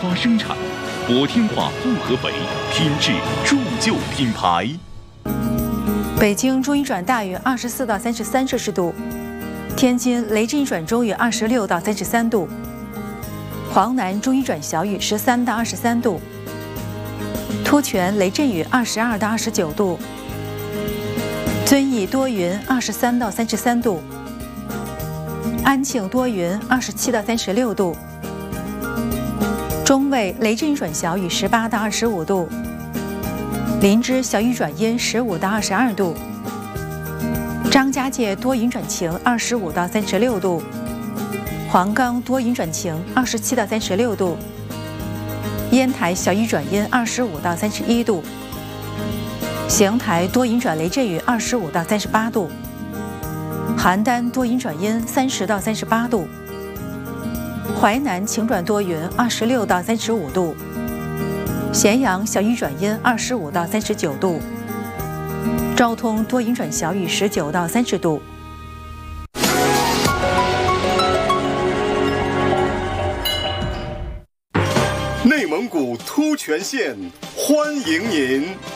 发生产。博天化户河北品质铸就品牌。 北京中阴转大于24到33摄氏度，天津雷阵雨转中于26到33度，黄南中雨转小雨13到23度，突泉雷阵雨22到29度，遵义多云23到33度，安庆多云27到36度，中卫雷阵雨转小雨18到25度，林芝小雨转阴15到22度，张家界多云转晴25到36度，黄冈多云转晴27到36度，烟台小雨转阴25到31度，邢台多云转雷阵雨25到38度，邯郸多云转阴30到38度，淮南晴转多云26到35度，咸阳小雨转阴25到39度，昭通多云转小雨19到30度。 内蒙古突泉县欢迎您。